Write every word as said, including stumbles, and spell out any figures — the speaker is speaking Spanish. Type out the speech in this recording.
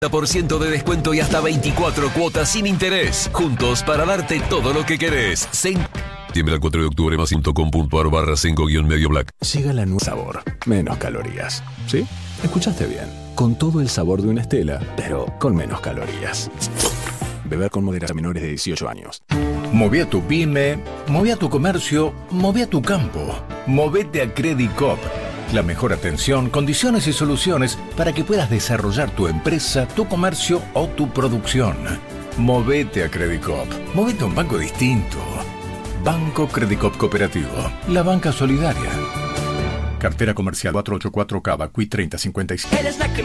por ciento de descuento y hasta veinticuatro cuotas sin interés. Juntos para darte todo lo que querés. Sen... Tiembla el cuatro de octubre más punto com punto ar barra cinco guión medio black. Llega la nueva sabor. Menos calorías. ¿Sí? Escuchaste bien. Con todo el sabor de una Stella, pero con menos calorías. Beber con moderación a menores de dieciocho años. Moví a tu pyme, moví a tu comercio, moví a tu campo. Movete a Credit Coop. La mejor atención, condiciones y soluciones para que puedas desarrollar tu empresa, tu comercio o tu producción. Movete a Credit Coop. Movete a un banco distinto. Banco Credit Coop Cooperativo. La banca solidaria. Cartera comercial cuatrocientos ochenta y cuatro Cava, Q I treinta cincuenta y cinco.